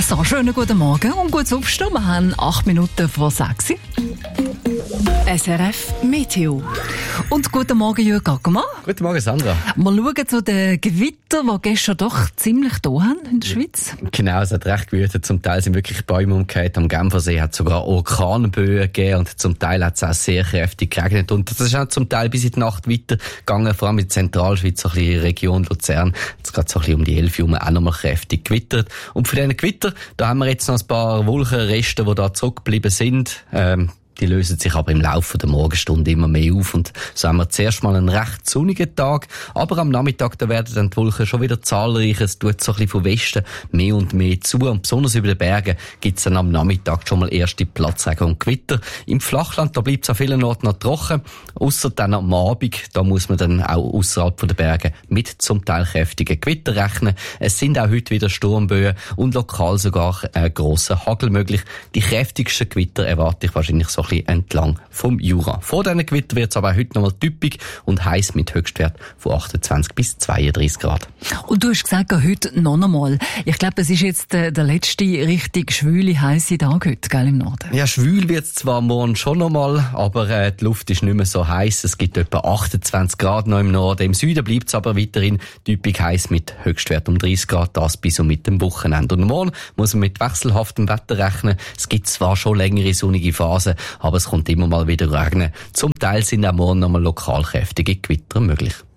So, schönen guten Morgen und gutes Aufstehen. Wir haben 8 Minuten vor 6 Uhr. SRF Meteo. Und guten Morgen, Jürgen Gaggemann. Guten Morgen, Sandra. Wir schauen zu den Gewittern, die gestern doch ziemlich da haben in der Schweiz. Genau, es hat recht gewütet. Zum Teil sind wirklich Bäume umgekehrt. Am Genfersee hat es sogar Orkanböen gegeben und zum Teil hat es auch sehr kräftig geregnet. Und das ist auch zum Teil bis in die Nacht weitergegangen, vor allem in der Zentralschweiz, so ein bisschen Region Luzern. Jetzt geht so ein bisschen um die 11 Uhr auch noch mal kräftig gewittert. Und für diese Gewitter, da haben wir jetzt noch ein paar Wolkenreste, die da zurückgeblieben sind. Die lösen sich aber im Laufe der Morgenstunde immer mehr auf und so haben wir zuerst mal einen recht sonnigen Tag, aber am Nachmittag da werden dann die Wolken schon wieder zahlreicher, es tut so ein bisschen von Westen mehr und mehr zu und besonders über den Bergen gibt es dann am Nachmittag schon mal erste Platzregen und Gewitter. Im Flachland, da bleibt es an vielen Orten noch trocken, ausser dann am Abend, da muss man dann auch ausserhalb der Berge mit zum Teil kräftigen Gewitter rechnen. Es sind auch heute wieder Sturmböen und lokal sogar grosser Hagel möglich. Die kräftigsten Gewitter erwarte ich wahrscheinlich so entlang vom Jura. Vor diesen Gewitter wird es aber auch heute noch mal typisch und heiß mit Höchstwert von 28 bis 32 Grad. Und du hast gesagt, heute noch einmal. Ich glaube, es ist jetzt der letzte richtig schwüle, heisse Tag heute, gell, im Norden. Ja, schwül wird es zwar morgen schon noch mal, aber die Luft ist nicht mehr so heiß. Es gibt etwa 28 Grad noch im Norden. Im Süden bleibt es aber weiterhin typisch heiß mit Höchstwert um 30 Grad, das bis und mit dem Wochenende. Und morgen muss man mit wechselhaftem Wetter rechnen. Es gibt zwar schon längere sonnige Phasen, aber es kommt immer mal wieder regnen. Zum Teil sind auch morgen noch mal lokal kräftige Gewitter möglich.